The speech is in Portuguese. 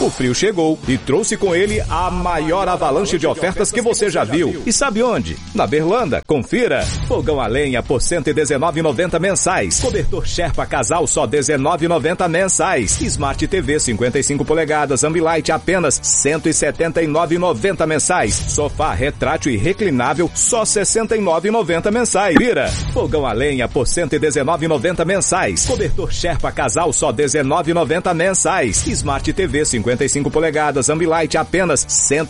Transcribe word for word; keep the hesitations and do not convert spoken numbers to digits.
O frio chegou e trouxe com ele a maior avalanche de ofertas que você já viu. E sabe onde? Na Berlanda. Confira. Fogão a lenha por cento e dezenove reais e noventa centavos mensais. Cobertor Sherpa Casal só dezenove reais e noventa centavos mensais. Smart T V cinquenta e cinco polegadas Ambilight apenas cento e setenta e nove reais e noventa centavos mensais. Sofá retrátil e reclinável só sessenta e nove reais e noventa centavos mensais. Vira. Fogão a lenha por cento e dezenove reais e noventa centavos mensais. Cobertor Sherpa Casal só dezenove reais e noventa centavos mensais. Smart T V cinquenta e cinco polegadas Ambilight apenas cento